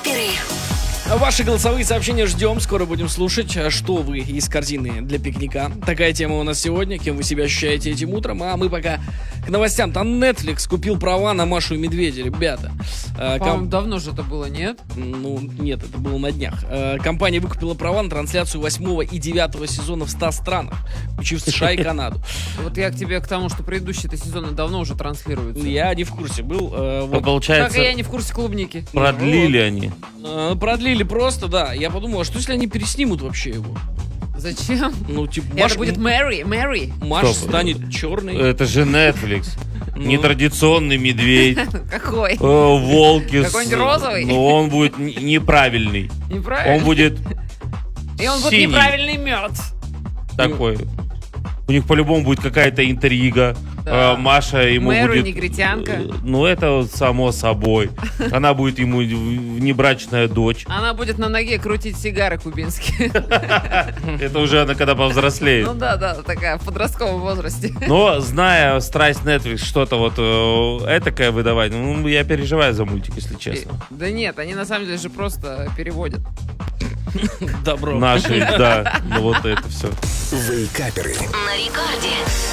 Вейкаперы. Ваши голосовые сообщения ждем. Скоро будем слушать, что вы из корзины для пикника. Такая тема у нас сегодня. Кем вы себя ощущаете этим утром? А мы пока к новостям. Там Netflix купил права на Машу и Медведя, ребята. По-моему, давно же это было, нет? Ну, нет, это было на днях. Компания выкупила права на трансляцию 8 и 9 сезона в 100 странах, включив США и Канаду. Вот я к тебе к тому, что предыдущие сезоны давно уже транслируются. Я не в курсе был. Вот. Получается, Как и я не в курсе клубники. продлили они. Продлили просто, да. Я подумал, а что если они переснимут вообще его? Зачем? Ну, типа, Это будет Мэри. Маша Стоп. станет черной. Это же Netflix. Нетрадиционный медведь. Какой? Волки. Какой-нибудь розовый? Но он будет неправильный. Неправильно? Он будет И он будет синий неправильный мед. такой. У них по-любому будет какая-то интрига. Да. Маша ему Мэри будет... негритянка. Ну, это вот само собой. Она будет ему внебрачная дочь. Она будет на ноге крутить сигары кубинские. Это уже она когда повзрослеет. Ну да, такая в подростковом возрасте. Но, зная страсть Netflix, что-то вот этакое выдавать, ну, я переживаю за мультик, если честно. Да нет, они на самом деле же просто переводят. Добро. Наши, да, ну вот это все. На Вейкаперы. Рекорде.